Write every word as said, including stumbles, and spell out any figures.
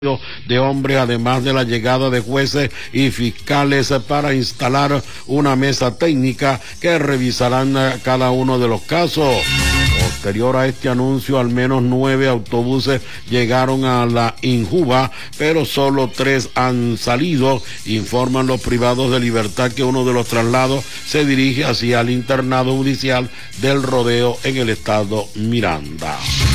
de hombres, además de la llegada de jueces y fiscales para instalar una mesa técnica que revisarán cada uno de los casos. Posterior a este anuncio, al menos nueve autobuses llegaron a la Injuba, pero solo tres han salido. Informan los privados de libertad que uno de los traslados se dirige hacia el internado judicial del Rodeo en el estado Miranda.